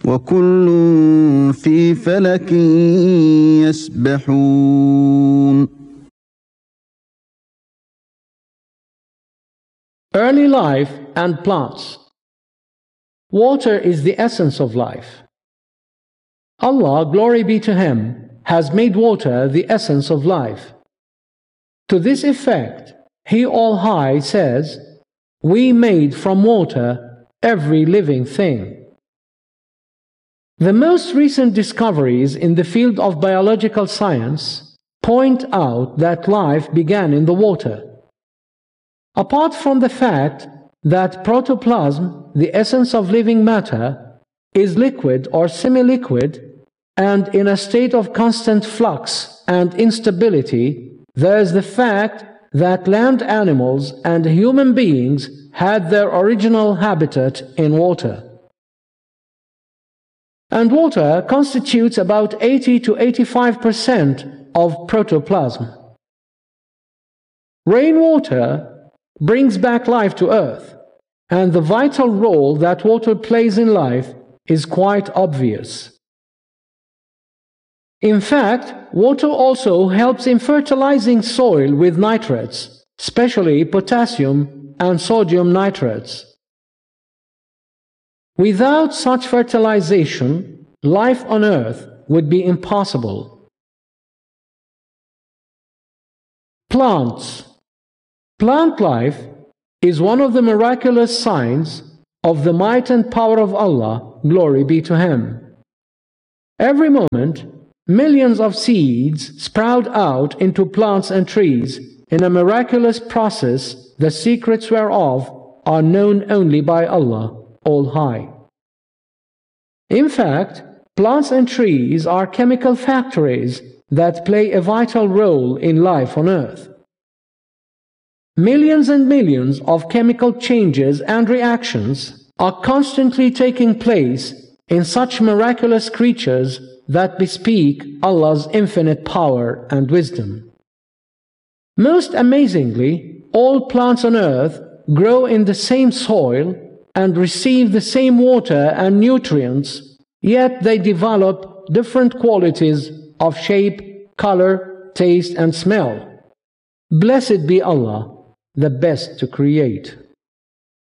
وكل في فلك يسبحون. Early life and plants. Water is the essence of life. Allah, glory be to Him, has made water the essence of life. To this effect, He All-High says, "We made from water every living thing." The most recent discoveries in the field of biological science point out that life began in the water. Apart from the fact that protoplasm, the essence of living matter, is liquid or semi-liquid and in a state of constant flux and instability, there is the fact that land animals and human beings had their original habitat in water. And water constitutes about 80 to 85% of protoplasm. Rainwater brings back life to earth, and the vital role that water plays in life is quite obvious. In fact, water also helps in fertilizing soil with nitrates, especially potassium and sodium nitrates. Without such fertilization, life on earth would be impossible. Plants. Plant life is one of the miraculous signs of the might and power of Allah, glory be to Him. Every moment, millions of seeds sprout out into plants and trees in a miraculous process, the secrets whereof are known only by Allah, All-High. In fact, plants and trees are chemical factories that play a vital role in life on earth. Millions and millions of chemical changes and reactions are constantly taking place in such miraculous creatures that bespeak Allah's infinite power and wisdom. Most amazingly, all plants on earth grow in the same soil and receive the same water and nutrients, yet they develop different qualities of shape, color, taste, and smell. Blessed be Allah, the best to create.